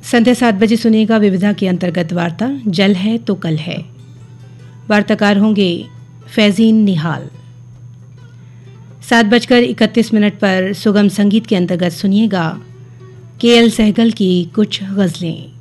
संध्या 7 बजे सुनिएगा विविधा के अंतर्गत वार्ता जल है तो कल है। वार्ताकार होंगे फैजीन निहाल। 7:31 पर सुगम संगीत के अंतर्गत सुनिएगा KL सहगल की कुछ गज़लें।